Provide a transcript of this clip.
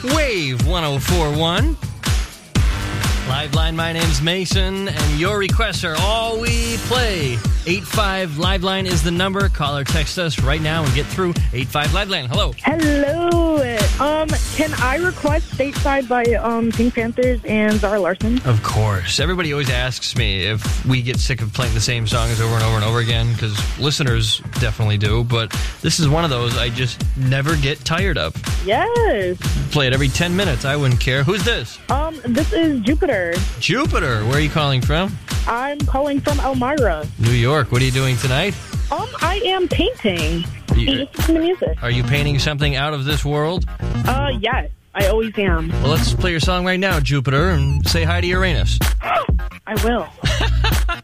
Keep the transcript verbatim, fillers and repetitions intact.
Wave one oh four point one. Liveline, my name's Mason, and your requests are all we play. eight five Liveline is the number. Call or text us right now and get through. eight five Liveline. Hello. Hello. Um, can I request Stateside by um, Pink Panthers and Zara Larsson? Of course. Everybody always asks me if we get sick of playing the same songs over and over and over again, because listeners definitely do, but this is one of those I just never get tired of. Yes. Play it every ten minutes. I wouldn't care. Who's this? Um, this is Jupiter. Jupiter. Where are you calling from? I'm calling from Elmira. New York. What are you doing tonight? Um, I am painting. You, Just listen to music. Are you painting something out of this world? Uh, yes. I always am. Well, let's play your song right now, Jupiter, and say hi to Uranus. I will.